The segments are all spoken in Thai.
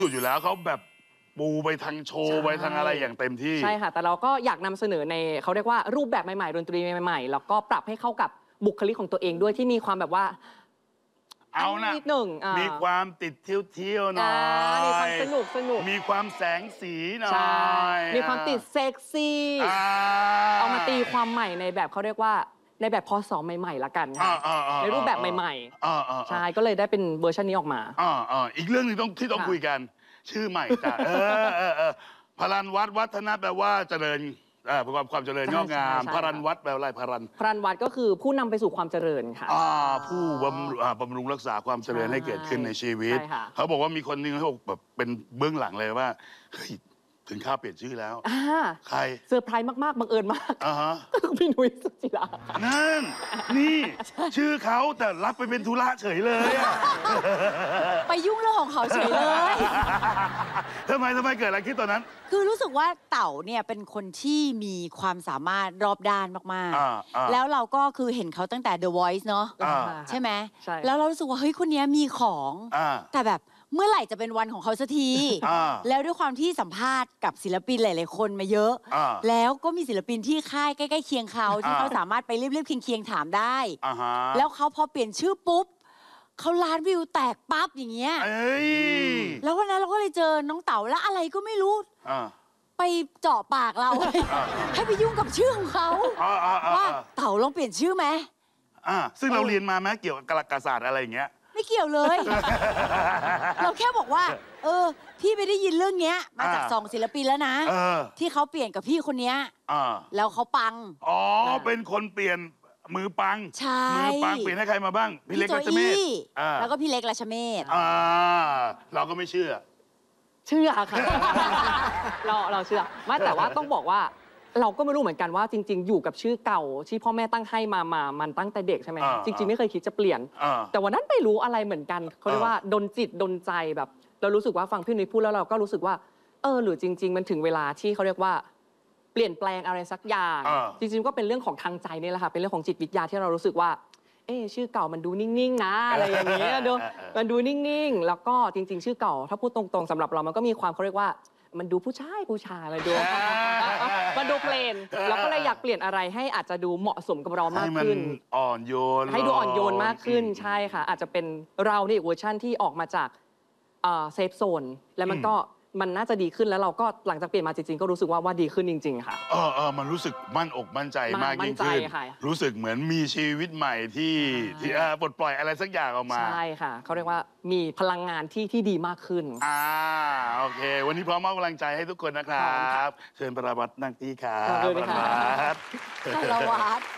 อยู่แล้วเขาแบบปูไปทางโชว์ไปทางอะไรอย่างเต็มที่ใช่ค่ะแต่เราก็อยากนำเสนอในเขาเรียกว่ารูปแบบใหม่ๆดนตรีใหม่ๆแล้วก็ปรับให้เข้ากับบุคลิกของตัวเองด้วยที่มีความแบบว่าเอานะนิดหนึ่งมีความติดเที่ยวหน่อยมีความสนุกมีความแสงสีหน่อยมีความติดเซ็กซี่เอามาตีความใหม่ในแบบเขาเรียกว่าในแบบพศใหม่ๆละกันค่ะในรูปแบบใหม่ๆใช่ก็เลยได้เป็นเวอร์ชันนี้ออกมาอีกเรื่องนึงที่ต้องคุยกันชื่อใหม่จ้ะพรันวัดวัฒนะแปลว่าเจริญความเจริญงอกงามพรันวัดแปลว่าอะไรพรันวัดก็คือผู้นำไปสู่ความเจริญค่ะผู้บำรุงรักษาความเจริญให้เกิดขึ้นในชีวิตเขาบอกว่ามีคนนึงเขาแบบเป็นเบื้องหลังเลยว่าเฮ้ยถึงข้าเปลี่ยนชื่อแล้วใครเซอร์ไพรส์มากๆบังเอิญมากพี่นุ้ยสุจิรานั่นนี่ชื่อเขาแต่รับไปเป็นธุระเฉยเลยไปยุ่งเรื่องของเขาเฉยเลยทำไมเกิดอะไรขึ้นตอนนั้นคือรู้สึกว่าเต๋าเนี่ยเป็นคนที่มีความสามารถรอบด้านมากๆแล้วเราก็คือเห็นเขาตั้งแต่ The Voice เนาะใช่ไหมแล้วเรารู้สึกว่าเฮ้ยคนนี้มีของแต่แบบเมื่อไหร่จะเป็นวันของเขาสักทีแล้วด้วยความที่สัมภาษณ์กับศิลปินหลายๆคนมาเยอะแล้วก็มีศิลปินที่ค่ายใกล้ๆเคียงเขาที่เขาสามารถไปเรียบๆเคียงๆถามได้แล้วเขาพอเปลี่ยนชื่อปุ๊บเขาล้านวิวแตกปั๊บอย่างเงี้ยแล้ววันนั้นเราก็เลยเจอน้องเต๋าแล้วอะไรก็ไม่รู้ไปเจาะปากเราให้ไปยุ่งกับชื่อของเขาว่าเต๋าลองเปลี่ยนชื่อไหมซึ่งเราเรียนมาไหมเกี่ยวกับกลศาสตร์อะไรอย่างเงี้ยไม่เกี่ยวเลยเราแค่บอกว่าพี่ไปได้ยินเรื่องเนี้ยมาจาก2ศิลปินแล้วนะที่เขาเปลี่ยนกับพี่คนเนี้ยแล้วเขาปังเป็นคนเปลี่ยนมือปังมือปังเปลี่ยนให้ใครมาบ้างพี่เล็กรัชเมศแล้วก็พี่เล็กรัชเมศเราก็ไม่เชื่อค่ะเราเชื่อไม่แต่ว่าต้องบอกว่าเราก็ไม่รู้เหมือนกันว่าจริงๆอยู่กับชื่อเก่าที่พ่อแม่ตั้งให้มามันตั้งแต่เด็กใช่ไหมจริงๆไม่เคยคิดจะเปลี่ยนแต่วันนั้นไม่รู้อะไรเหมือนกันเขาเรียกว่าดลจิตดลใจแบบเรารู้สึกว่าฟังพี่นุ้ยพูดแล้วเราก็รู้สึกว่าหรือจริงๆมันถึงเวลาที่เขาเรียกว่าเปลี่ยนแปลงอะไรสักอย่างจริงๆก็เป็นเรื่องของทางใจนี่แหละค่ะเป็นเรื่องของจิตวิทยาที่เรารู้สึกว่าชื่อเก่ามันดูนิ่งๆนะอะไรอย่างเงี้ยมันดูนิ่งๆแล้วก็จริงๆชื่อเก่าถ้าพูดตรงๆสำหรับเรามันก็มีความเขาเรียกว่ามันดูผู้ชายมันดูเพลนเราก็เลยอยากเปลี่ยนอะไรให้อาจจะดูเหมาะสมกับเรามากขึ้นอ่อนโยนให้ดูอ่อนโยนมากขึ้นใช่ค่ะอาจจะเป็นเราในเวอร์ชั่นที่ออกมาจากเซฟโซนแล้วมันน่าจะดีขึ้นแล้วเราก็หลังจากเปลี่ยนมาจริงๆก็รู้สึกว่าดีขึ้นจริงๆค่ะมันรู้สึกมั่นอกมั่นใจมากยิ่งขึ้นรู้สึกเหมือนมีชีวิตใหม่ที่ปลดปล่อยอะไรสักอย่างออกมาใช่ค่ะเขาเรียกว่ามีพลังงานที่ดีมากขึ้นโอเควันนี้พร้อมมอบกำลังใจให้ทุกคนนะครับเชิญประวัตินั่งที่ครับประวัติ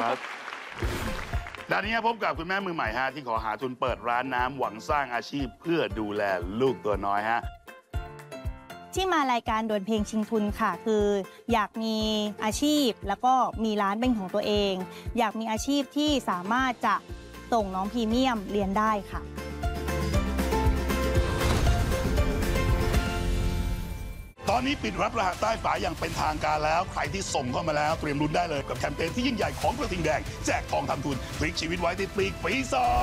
ด้านนี้พบกับคุณแม่มือใหม่ที่ขอหาทุนเปิดร้านน้ำหวังสร้างอาชีพเพื่อดูแลลูกตัวน้อยที่มารายการดวลเพลงชิงทุนค่ะคืออยากมีอาชีพแล้วก็มีร้านเป็นของตัวเองอยากมีอาชีพที่สามารถจะส่งน้องพรีเมียมเรียนได้ค่ะตอนนี้ปิดรับรหัสใต้ฝาอย่างเป็นทางการแล้วใครที่ส่งเข้ามาแล้วเตรียมลุ้นได้เลยกับแคมเปญที่ยิ่งใหญ่ของกระทิงแดงแจกทองทำทุนพลิกชีวิตไว้ติดปีกปี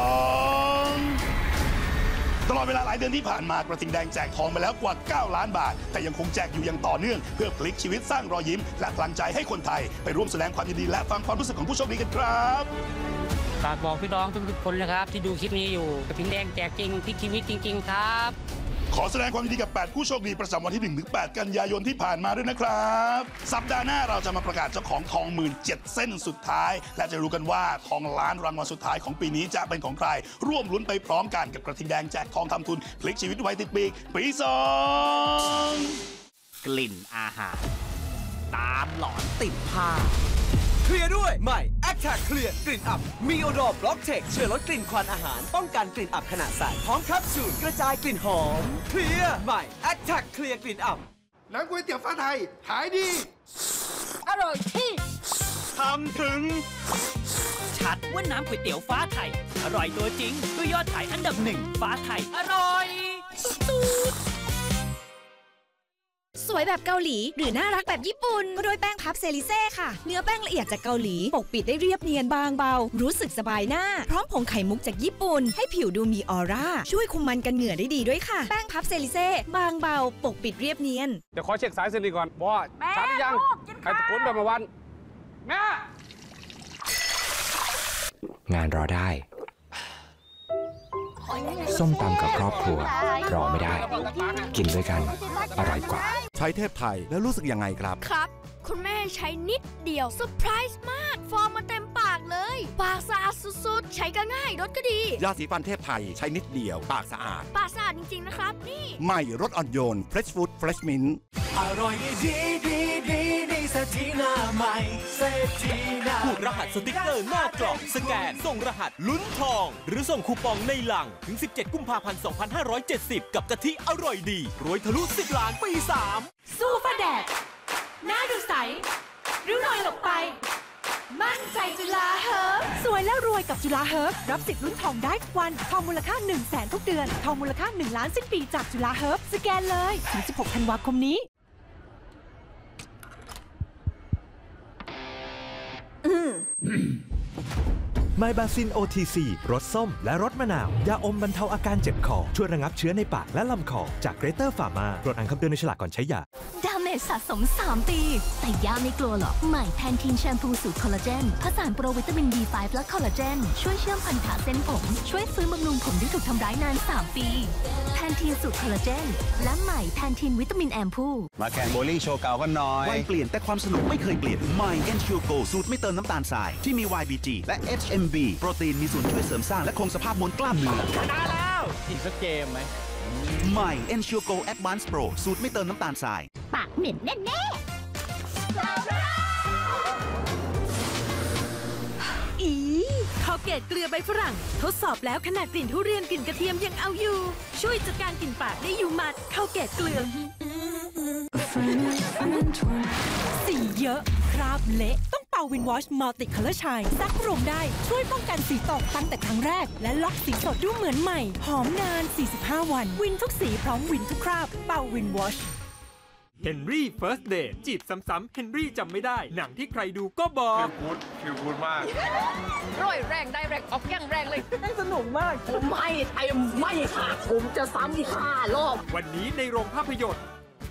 2ตลอดเวลาหลายเดือนที่ผ่านมากระทิงแดงแจกทองมาแล้วกว่า9 ล้านบาทแต่ยังคงแจกอยู่อย่างต่อเนื่องเพื่อพลิกชีวิตสร้างรอยยิ้มและพลังใจให้คนไทยไปร่วมแสดงความยินดีและฟังความรู้สึกของผู้โชคดีกันครับฝากบอกพี่น้องทุกคนนะครับที่ดูคลิปนี้อยู่กระทิงแดงแจกจริงพลิกชีวิตจริงๆครับขอแสดงความยินดีกับ8ผู้โชคดีประจำวันที่ 1-8 กันยายนที่ผ่านมาด้วยนะครับสัปดาห์หน้าเราจะมาประกาศเจ้าของทอง17,000 เส้นสุดท้ายและจะรู้กันว่าทองล้านรางวัลสุดท้ายของปีนี้จะเป็นของใครร่วมลุ้นไปพร้อมกันกับกระทิงแดงแจกทองทำทุนพลิกชีวิตไว้ติดปีกปี2 กลิ่นอาหารตามหลอนติดผ้าเคลียร์ด้วยใหม่ Attack เคลียร์กลิ่นอับมีโอดอร์บล็อกเทคช่วยลดกลิ่นควันอาหารป้องกันกลิ่นอับขณะใส่พร้อมแคปซูลกระจายกลิ่นหอมเคลียร์ใหม่ Attack เคลียร์กลิ่นอับน้ำก๋วยเตี๋ยวฟ้าไทยขายดีอร่อยที่ทำถึงชัดว่าน้ำก๋วยเตี๋ยวฟ้าไทยอร่อยตัวจริงด้วยยอดขายอันดับ1ฟ้าไทยอร่อยสุดวยแบบเกาหลีหรือน่ารักแบบญี่ปุ่นก็ด้วยแป้งพับเซริเซ่ค่ะเนื้อแป้งละเอียดจากเกาหลีปกปิดได้เรียบเนียนบางเบารู้สึกสบายหน้าพร้อมผงไข่มุกจากญี่ปุ่นให้ผิวดูมีออร่าช่วยคุมมันกันเหงื่อได้ดีด้วยค่ะแป้งพับเซริเซ่บางเบาปกปิดเรียบเนียนเดี๋ยวขอเช็คสายสิริก่อนว่าชัดยังใครตะโกนแบบมาวันแม่งานรอได้ส้มตำกับครอบครัวรอไม่ได้กินด้วยกันอร่อยกว่าใช้เทพไทยแล้วรู้สึกยังไงครับครับคุณแม่ใช้นิดเดียวเซอร์ไพรส์มากฟอร์มมาเต็มปากเลยปากสะอาดสุดๆใช้ก็ง่ายรสก็ดียาสีฟันเทพไทยใช้นิดเดียวปากสะอาดปากสะอาดจริงๆนะครับนี่ใหม่รสอ่อนโยน Fresh Food Fresh Mint อร่อยดีเศรษฐีหน้าใหม่เศรษฐีหน้าพูดรหัสสติ๊กเกอร์หน้ากล่องสแกนส่งรหัสลุ้นทองหรือส่งคูปองในหลังถึง17กุมภาพันธ์2570กับกะทิอร่อยดีรวยทะลุ10 ล้านปี3 สู้ฟ้าแดดหน้าดูใสริ้วรอยหลบไปมั่นใจจุฬาเฮิร์บสวยแล้วรวยกับจุฬาเฮิร์บรับสิทธิ์ลุ้นทองได้ทุกวันทองมูลค่า 100,000 ทุกเดือนทองมูลค่า1 ล้านสิ้นปีจากจุฬาเฮิร์บสแกนเลยถึง16 ธันวาคมนี้ไมบาซิน OTC รสส้มและรสมะนาวยาอมบรรเทาอาการเจ็บคอช่วยระงับเชื้อในปากและลำคอจากเกรเตอร์ฟาร์มาโปรดอ่านคำเตือนในฉลากก่อนใช้ยาดาเมจสะสม3 ปีแต่ย่าไม่กลัวหรอกใหม่แพนทีนแชมพูสูตรคอลลาเจนผสานโปรวิตามิน B5 และคอลลาเจนช่วยเชื่อมพันธะเส้นผมช่วยฟื้นบำรุงผมที่ถูกทำร้ายนาน3 ปีแพนทีนสูตรคอลลาเจนและใหม่แพนทีนวิตามินแอมพูมาแข่งโบลิ่งโชว์เก่ากันหน่อยวัยเปลี่ยนแต่ความสนุกไม่เคยเปลี่ยนใหม่ Ensure Go สูตรไม่เติมน้ำตาลทรายที่มี YBG และ HMB โปรตีนมีส่วนช่วยเสริมสร้างและคงสภาพมวลกล้ามเนื้อชนะแล้วอีกสักเกมไหมใหม่ Ensure Go Advanced Pro สูตรไม่เติมน้ำตาลทรายปากเหม็นแน่ๆอีข้าวเกตเกลือใบฝรั่งทดสอบแล้วขนาดกลิ่นทุเรียนกลิ่นกระเทียมยังเอาอยู่ช่วยจัดการกลิ่นปากได้อยู่หมัดข้าวเกตเกลือสีเยอะคราบเละต้องเป่าวินวอชมัลติคัลเลอร์ชัยซักรวมได้ช่วยป้องกันสีตกตั้งแต่ครั้งแรกและล็อกสีสดดูเหมือนใหม่หอมนาน45 วันวินทุกสีพร้อมวินทุกคราบเป่าวินวอชเฮนรี่เฟิร์สเดย์จีบซ้ำๆเฮนรี่จำไม่ได้หนังที่ใครดูก็บอกคิวพูดมากร่อยแรงได้แรงออกอย่างแรงเลยสนุกมากผมไม่ค่ะผมจะซ้ำอีก5 รอบวันนี้ในโรงภาพยนตร์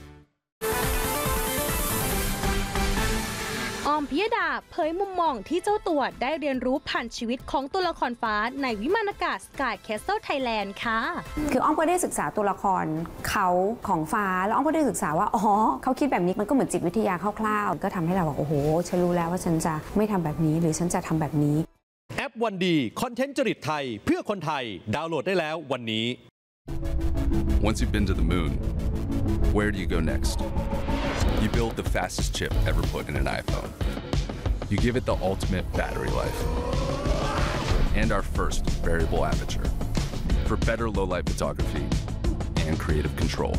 ออมพิยดาเผยมุมมองที่เจ้าตัวได้เรียนรู้ผ่านชีวิตของตัวละครฟ้าในวิมานอากาศ Sky Castle Thailand ค่ะคืออ้อมก็ได้ศึกษาตัวละครเขาของฟ้าแล้วอ้อมก็ได้ศึกษาว่าอ๋อเขาคิดแบบนี้มันก็เหมือนจิตวิทยาคร่าวๆก็ทำให้เราบอกโอ้โหฉันรู้แล้วว่าฉันจะไม่ทำแบบนี้หรือฉันจะทำแบบนี้แอปวันดีคอนเทนต์จริตไทยเพื่อคนไทยดาวน์โหลดได้แล้ววันนี้ Once you've been to the moon, where do you go next? You build the fastest chip ever put in an iPhone. You give it the ultimate battery life. And our first variable aperture for better low-light photography and creative control.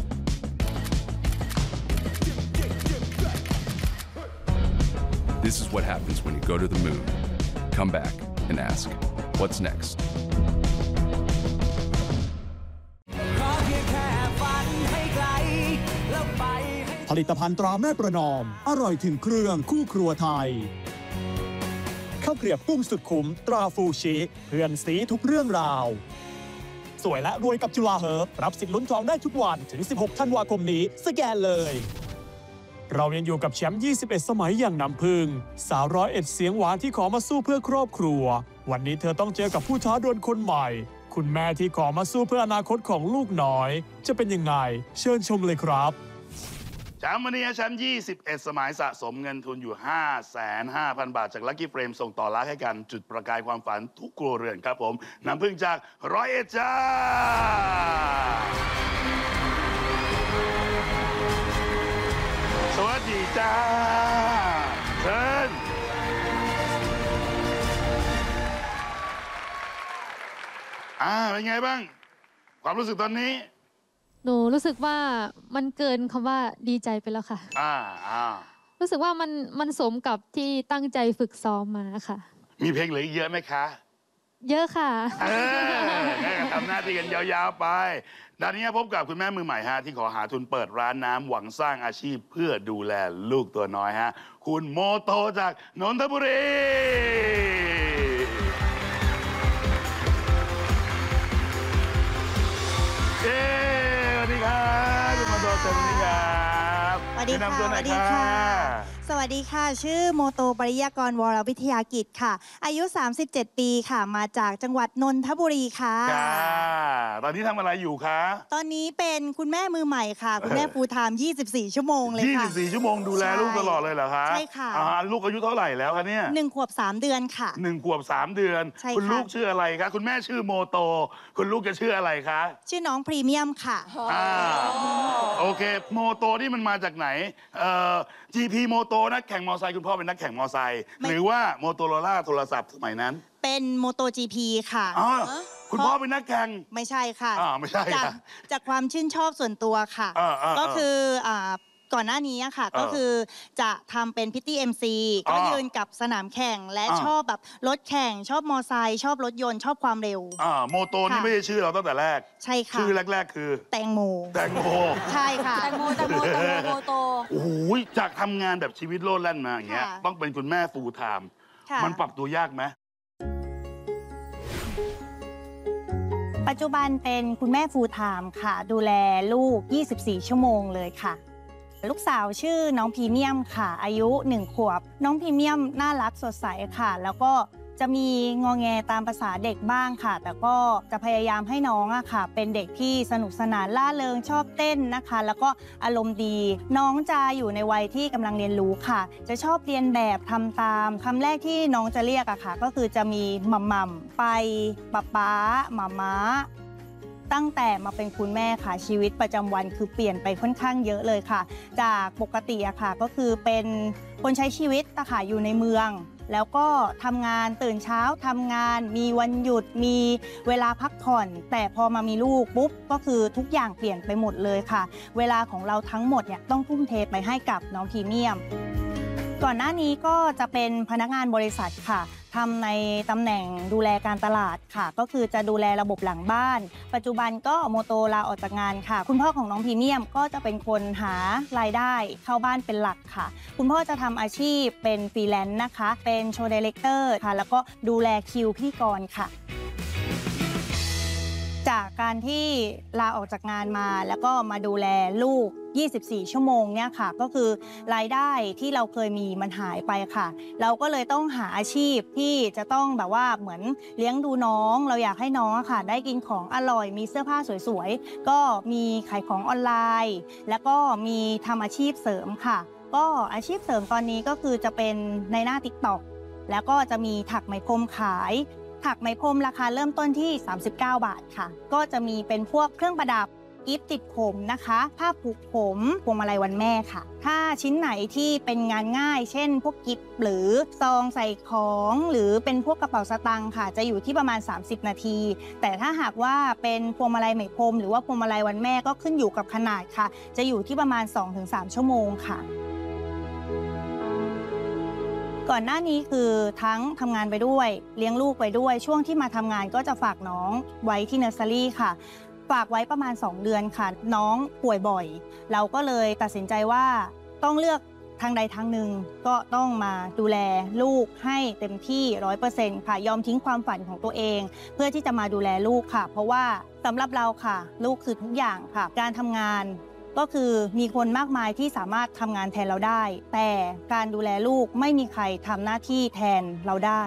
This is what happens when you go to the moon, come back, and ask, what's next? ผลิตภัณฑ์ตราแม่ประนอมอร่อยถึงเครื่องคู่ครัวไทยข้าวเกรียบกุ้งสุดคุ้มตราฟูชิเพื่อนสีทุกเรื่องราวสวยและรวยกับจุฬาเฮิร์บรับสิทธิ์ลุ้นทองได้ทุกวันถึง16 ธันวาคมนี้สแกนเลยเรายังอยู่กับแชมป์21 สมัยอย่างน้ำพึ่งสาว101เสียงหวานที่ขอมาสู้เพื่อครอบครัววันนี้เธอต้องเจอกับผู้ท้าดวลคนใหม่คุณแม่ที่ขอมาสู้เพื่ออนาคตของลูกน้อยจะเป็นยังไงเชิญชมเลยครับแชมป์วันนี้แชมป์21 สมัยสะสมเงินทุนอยู่ 5,500,000 บาทจากลัคกี้เฟรมส่งต่อรักให้กันจุดประกายความฝันทุกครัวเรือนครับผมน้ำพึ่งจาก101จ้าสวัสดีจ้าเชิญเป็นไงบ้างความรู้สึกตอนนี้หนูรู้สึกว่ามันเกินคำว่าดีใจไปแล้วค่ะรู้สึกว่ามันสมกับที่ตั้งใจฝึกซ้อมมาค่ะมีเพลงเหลืออีกเยอะไหมคะเยอะค่ะทำหน้าที่กันยาวๆไปด้านนี้พบกับคุณแม่มือใหม่ฮะที่ขอหาทุนเปิดร้านน้ำหวังสร้างอาชีพเพื่อดูแลลูกตัวน้อยฮะคุณโมโตจากนนทบุรีสวัสดีครับคุณโมโตสวัสดีครับสวัสดีค่ะสวัสดีค่ะสวัสดีค่ะชื่อโมโตปริยากรวรวิทยากิจค่ะอายุ37 ปีค่ะมาจากจังหวัดนนทบุรีค่ะตอนนี้ทำอะไรอยู่คะตอนนี้เป็นคุณแม่มือใหม่ค่ะคุณแม่ฟูลไทม์24 ชั่วโมงเลยค่ะ 24 ชั่วโมงดูแลลูกตลอดเลยเหรอคะใช่ค่ะลูกอายุเท่าไหร่แล้วคะเนี่ย 1 ขวบ 3 เดือนค่ะ 1 ขวบ 3 เดือนคุณลูกชื่ออะไรคะคุณแม่ชื่อโมโตคุณลูกจะชื่ออะไรคะชื่อน้องพรีเมียมค่ะโอเคโมโตนี่มันมาจากไหนGP โมโตนักแข่งมอไซค์คุณพ่อเป็นนักแข่งมอไซค์หรือว่าโมโตโรล่าโทรศัพท์สมัยนั้นเป็นโมโต GP ค่ะคุณพ่อเป็นนักแข่งไม่ใช่ค่ะไม่ใช่จากความชื่นชอบส่วนตัวค่ะก็คือก่อนหน้านี้ค่ะก็คือจะทำเป็นพิตตี้MC ก็ยืนกับสนามแข่งและชอบแบบรถแข่งชอบมอไซค์ชอบรถยนต์ชอบความเร็วโมโตนี่ไม่ใช่ชื่อเราตั้งแต่แรกใช่ค่ะชื่อแรกๆคือแตงโมใช่ค่ะแตงโมโตโอ้โหจากทำงานแบบชีวิตโลดแล่นมาอย่างเงี้ยต้องเป็นคุณแม่ฟูลไทม์มันปรับตัวยากไหมปัจจุบันเป็นคุณแม่ฟูลไทม์ค่ะดูแลลูก24 ชั่วโมงเลยค่ะลูกสาวชื่อน้องพรีเมียมค่ะอายุ1 ขวบน้องพรีเมียมน่ารักสดใสค่ะแล้วก็จะมีงอแงตามภาษาเด็กบ้างค่ะแต่ก็จะพยายามให้น้องค่ะเป็นเด็กที่สนุกสนานล่าเริงชอบเต้นนะคะแล้วก็อารมณ์ดีน้องจะอยู่ในวัยที่กำลังเรียนรู้ค่ะจะชอบเรียนแบบทำตามคำแรกที่น้องจะเรียกค่ะก็คือจะมีมัมไปป๊าม้าตั้งแต่มาเป็นคุณแม่ค่ะชีวิตประจำวันคือเปลี่ยนไปค่อนข้างเยอะเลยค่ะจากปกติค่ะก็คือเป็นคนใช้ชีวิตค่ะอยู่ในเมืองแล้วก็ทำงานตื่นเช้าทำงานมีวันหยุดมีเวลาพักผ่อนแต่พอมามีลูกปุ๊บก็คือทุกอย่างเปลี่ยนไปหมดเลยค่ะเวลาของเราทั้งหมดเนี่ยต้องทุ่มเทไปให้กับน้องพรีเมียมก่อนหน้านี้ก็จะเป็นพนักงานบริษัทค่ะทำในตำแหน่งดูแลการตลาดค่ะก็คือจะดูแลระบบหลังบ้านปัจจุบันก็โมโตลาออกจากงานค่ะคุณพ่อของน้องพรีเมียมก็จะเป็นคนหารายได้เข้าบ้านเป็นหลักค่ะคุณพ่อจะทำอาชีพเป็นฟรีแลนซ์นะคะเป็นโชว์ไดเรคเตอร์ค่ะแล้วก็ดูแลคิวพิธีกรค่ะจากการที่ลาออกจากงานมาแล้วก็มาดูแลลูก24 ชั่วโมงเนี่ยค่ะก็คือรายได้ที่เราเคยมีมันหายไปค่ะเราก็เลยต้องหาอาชีพที่จะต้องแบบว่าเหมือนเลี้ยงดูน้องเราอยากให้น้องค่ะได้กินของอร่อยมีเสื้อผ้าสวยๆก็มีขายของออนไลน์แล้วก็มีทำอาชีพเสริมค่ะก็อาชีพเสริมตอนนี้ก็คือจะเป็นในหน้า TikTok แล้วก็จะมีถักไหมพรมขายถักไหมพรมราคาเริ่มต้นที่39 บาทค่ะก็จะมีเป็นพวกเครื่องประดับกิฟต์ติดผมนะคะผ้าผูกผมพวงมาลัยวันแม่ค่ะถ้าชิ้นไหนที่เป็นงานง่ายเช่นพวกกิฟต์หรือซองใส่ของหรือเป็นพวกกระเป๋าสตางค์ค่ะจะอยู่ที่ประมาณ30 นาทีแต่ถ้าหากว่าเป็นพวงมาลัยไหมพรมหรือว่าพวงมาลัยวันแม่ก็ขึ้นอยู่กับขนาดค่ะจะอยู่ที่ประมาณ 2-3 ชั่วโมงค่ะก่อนหน้านี้คือทั้งทำงานไปด้วยเลี้ยงลูกไปด้วยช่วงที่มาทำงานก็จะฝากน้องไว้ที่เนอร์เซอรี่ค่ะฝากไว้ประมาณ2 เดือนค่ะน้องป่วยบ่อยเราก็เลยตัดสินใจว่าต้องเลือกทางใดทางหนึ่งก็ต้องมาดูแลลูกให้เต็มที่ 100% ค่ะยอมทิ้งความฝันของตัวเองเพื่อที่จะมาดูแลลูกค่ะเพราะว่าสำหรับเราค่ะลูกคือทุกอย่างค่ะการทำงานก็คือมีคนมากมายที่สามารถทำงานแทนเราได้แต่การดูแลลูกไม่มีใครทำหน้าที่แทนเราได้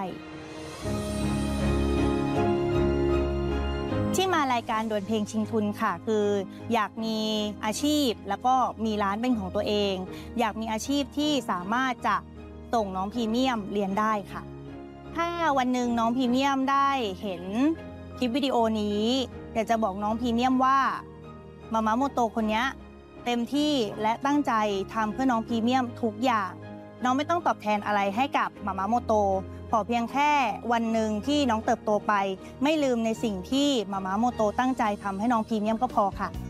ที่มารายการดวลเพลงชิงทุนค่ะคืออยากมีอาชีพแล้วก็มีร้านเป็นของตัวเองอยากมีอาชีพที่สามารถจะส่งน้องพรีเมียมเรียนได้ค่ะถ้าวันหนึ่งน้องพรีเมียมได้เห็นคลิปวิดีโอนี้อยากจะบอกน้องพรีเมียมว่ามาม่าโมโตคนนี้เต็มที่และตั้งใจทำเพื่อน้องพรีเมียมทุกอย่างน้องไม่ต้องตอบแทนอะไรให้กับมาม่าโมโตขอเพียงแค่วันหนึ่งที่น้องเติบโตไปไม่ลืมในสิ่งที่มาม่าโมโตตั้งใจทำให้น้องพรีเมียมก็พอค่ะ